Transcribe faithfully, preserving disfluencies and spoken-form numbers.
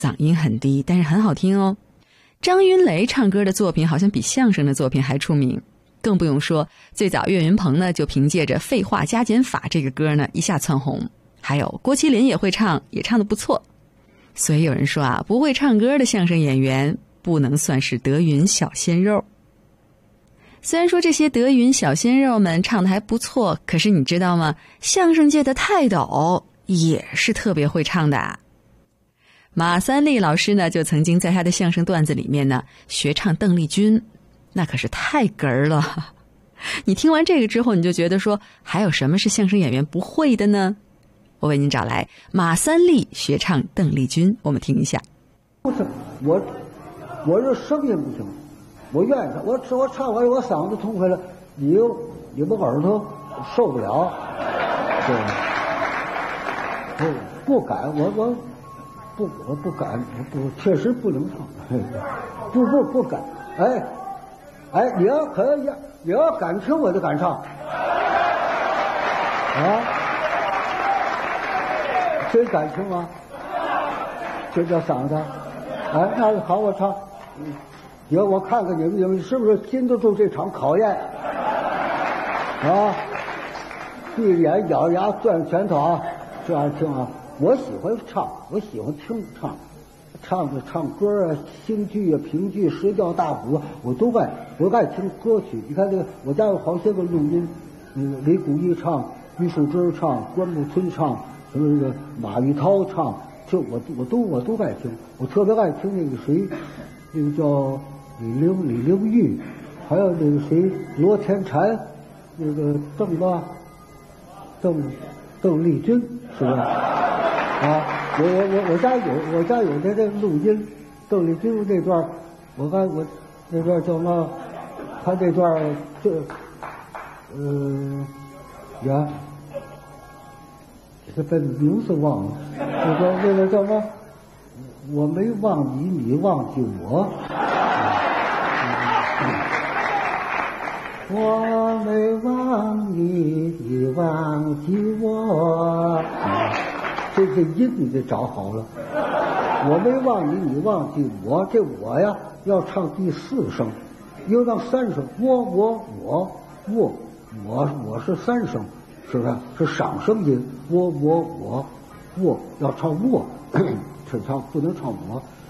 嗓音很低，但是很好听哦。张云雷唱歌的作品好像比相声的作品还出名，更不用说最早岳云鹏呢就凭借着《废话加减法》这个歌呢一下窜红，还有郭麒麟也会唱，也唱得不错。所以有人说啊，不会唱歌的相声演员不能算是德云小鲜肉。虽然说这些德云小鲜肉们唱得还不错，可是你知道吗？相声界的泰斗也是特别会唱的。马三立老师呢，就曾经在他的相声段子里面呢学唱邓丽君，那可是太哏儿了。你听完这个之后，你就觉得说，还有什么是相声演员不会的呢？我为您找来马三立学唱邓丽君，我们听一下。 不是我，我这声音不行，我愿意唱，我我唱完我嗓子痛快了，你又你们耳朵受不了，对，不不敢，我我不我不敢，我不确实不能唱，不不不敢，哎哎，你要可以，你要敢听我就敢唱，啊，谁敢听吗？这叫嗓子，哎，那好，我唱，以后我看看你们你们是不是经得住这场考验，啊，闭着眼咬着牙攥拳头啊，这样听啊。我喜欢唱，我喜欢听唱，唱的唱歌啊，京剧啊，评剧，石调大鼓，我都爱，我爱听歌曲。你看这个，我家有好些个录音，嗯，李谷一唱，于树枝唱，关牧村唱，什么这个马玉涛唱，这我我都我都爱听。我特别爱听那个谁，那个叫李玲李玲玉，还有那个谁罗天婵，那个邓吧，邓邓丽君，是不是？啊，我我我我家有我家有这这录音，邓丽君这段，我看我那段叫什么？他这段这，嗯、呃，呀，这把名字忘了，那个那个叫什么？我没忘你，你忘记我。我没忘你，你忘记我。这这音你得找好了。我没忘你，你忘记我。这我呀要唱第四声，又到三声。我我我我我我是三声，是不是？是上声音。我我我我要唱我，是唱不能唱我。